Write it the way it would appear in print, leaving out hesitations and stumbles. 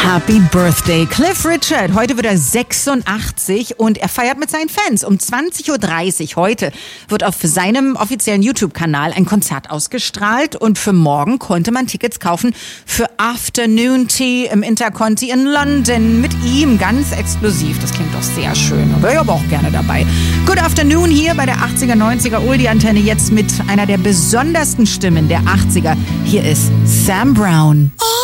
Happy Birthday, Cliff Richard. Heute wird er 86 und er feiert mit seinen Fans. Um 20.30 Uhr heute wird auf seinem offiziellen YouTube-Kanal ein Konzert ausgestrahlt und für morgen konnte man Tickets kaufen für Afternoon Tea im Interconti in London mit ihm. Ganz exklusiv. Das klingt doch sehr schön. Wäre ich aber auch gerne dabei. Good Afternoon hier bei der 80er, 90er Oldie-Antenne jetzt mit einer der besondersten Stimmen der 80er. Hier ist Sam Brown.